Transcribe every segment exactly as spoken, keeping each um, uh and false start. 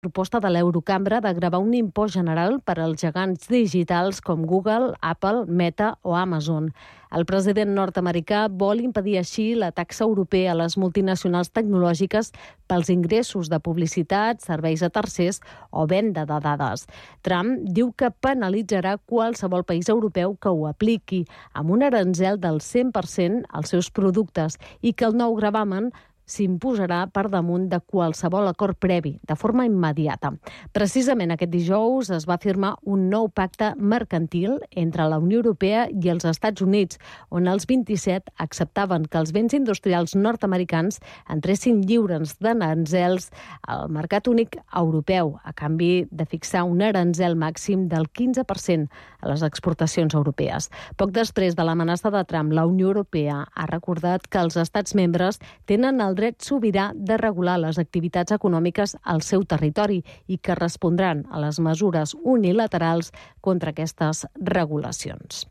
proposta de l'Eurocambra de gravar un impost general per als gegants digitals com Google, Apple, Meta o Amazon. El president nord-americà vol impedir així la taxa europea a les multinacionals tecnològiques pels ingressos de publicitat, serveis a tercers o venda de dades. Trump diu que penalitzarà qualsevol país europeu que ho apliqui, amb un aranzel del cent per cent als seus productes, i que el nou gravamen s'imposarà per damunt de qualsevol acord previ, de forma immediata. Precisament aquest dijous es va firmar un nou pacte mercantil entre la Unió Europea i els Estats Units, on els vint-i-set acceptaven que els béns industrials nord-americans entressin lliures d'aranzels al mercat únic europeu, a canvi de fixar un aranzel màxim del quinze per cent a les exportacions europees. Poc després de l'amenaça de Trump, la Unió Europea ha recordat que els estats membres tenen el dret sobirà de regular les activitats econòmiques al seu territori i que respondran a les mesures unilaterals contra aquestes regulacions.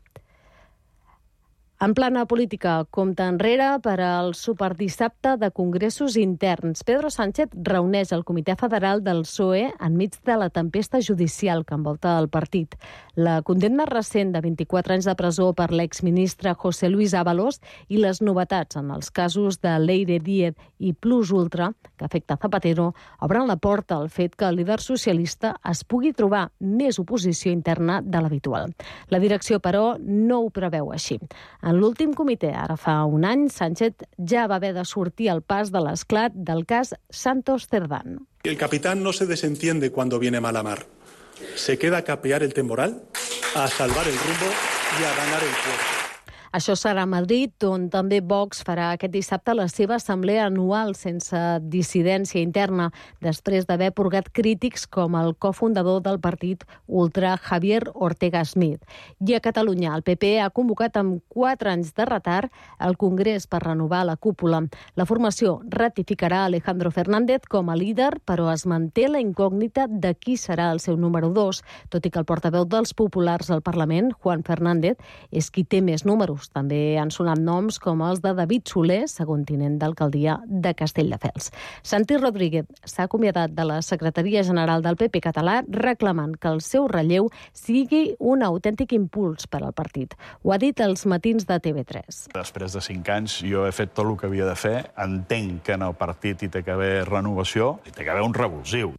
En plana política, compte enrere per al superdissabte de congressos interns. Pedro Sánchez reuneix el Comitè Federal del P S O E enmig de la tempesta judicial que envolta el partit. La condemna recent de vint-i-quatre anys de presó per l'exministre José Luis Ábalos i les novetats en els casos de Leire Díez i Plus Ultra, que afecta Zapatero, obren la porta al fet que el líder socialista es pugui trobar més oposició interna de l'habitual. La direcció, però, no ho preveu així. En l'últim comitè, ara fa un any, Sánchez ja va haver de sortir al pas de l'esclat del cas Santos Cerdán. El capitán no se desentiende cuando viene mala mar. Se queda a capear el temporal, a salvar el rumbo y a ganar el puerto. Això serà a Madrid, on també Vox farà aquest dissabte la seva assemblea anual sense dissidència interna, després d'haver purgat crítics com el cofundador del partit ultra Javier Ortega Smith. I a Catalunya, el P P ha convocat amb quatre anys de retard el Congrés per renovar la cúpula. La formació ratificarà Alejandro Fernández com a líder, però es manté la incògnita de qui serà el seu número dos, tot i que el portaveu dels populars al Parlament, Juan Fernández, és qui té més números. També han sonat noms com els de David Soler, segon tinent d'alcaldia de Castelldefels. Santi Rodríguez s'ha acomiadat de la secretaria general del P P català reclamant que el seu relleu sigui un autèntic impuls per al partit. Ho ha dit als matins de T V tres. Després de cinc anys jo he fet tot el que havia de fer. Entenc que en el partit hi té que haver renovació, hi té que haver un revulsiu.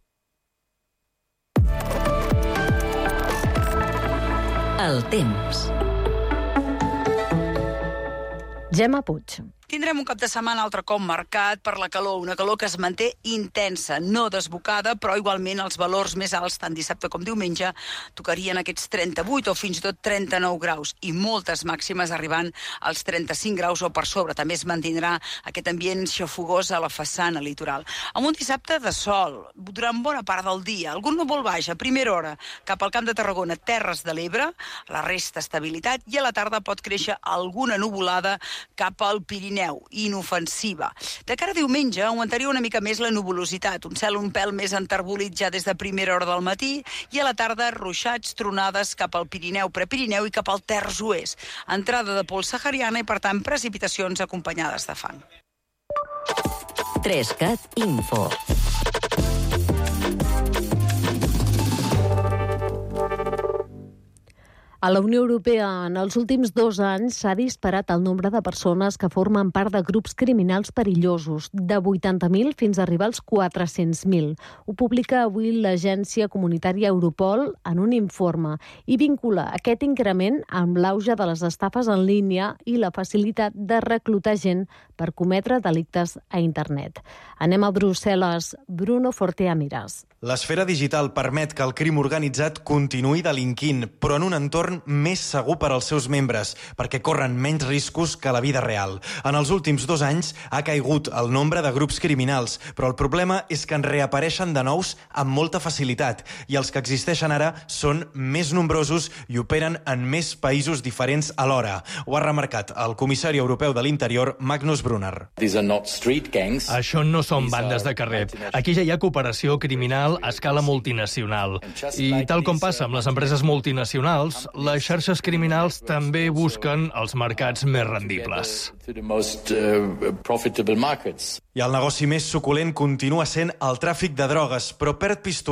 El temps. Gemma Puig. Tindrem un cap de setmana altre cop marcat per la calor, una calor que es manté intensa, no desbocada, però igualment els valors més alts, tant dissabte com diumenge, tocarien aquests trenta-vuit o fins i tot trenta-nou graus, i moltes màximes arribant als trenta-cinc graus o per sobre. També es mantindrà aquest ambient xafogós a la façana litoral. Amb un dissabte de sol, durant bona part del dia, algun núvol baix a primera hora cap al Camp de Tarragona, Terres de l'Ebre, la resta estabilitat, i a la tarda pot créixer alguna nuvolada cap al Pirineu, inofensiva. De cara a diumenge augmentaria una mica més la nuvolositat, un cel un pèl més enterbolit ja des de primera hora del matí, i a la tarda ruixats, tronades cap al Pirineu, Prepirineu i cap al terç oest. Entrada de pols sahariana i, per tant, precipitacions acompanyades de fang. Trescat Info. A la Unió Europea, en els últims dos anys, s'ha disparat el nombre de persones que formen part de grups criminals perillosos, de vuitanta mil fins a arribar als quatre-cents mil. Ho publica avui l'agència comunitària Europol en un informe i vincula aquest increment amb l'auge de les estafes en línia i la facilitat de reclutar gent per cometre delictes a internet. Anem a Brussel·les. Bruno Fortea Miras. L'esfera digital permet que el crim organitzat continuï delinquint, però en un entorn més segur per als seus membres, perquè corren menys riscos que la vida real. En els últims dos anys ha caigut el nombre de grups criminals, però el problema és que en reapareixen de nous amb molta facilitat, i els que existeixen ara són més nombrosos i operen en més països diferents alhora. Ho ha remarcat el comissari europeu de l'Interior, Magnus Brunner. Això no són bandes de carrer. Aquí ja hi ha cooperació criminal a escala multinacional. I tal com passa amb les empreses multinacionals, les xarxes criminals també busquen els mercats més rendibles. I el negoci més suculent continua sent el tràfic de drogues, però perd Pistolet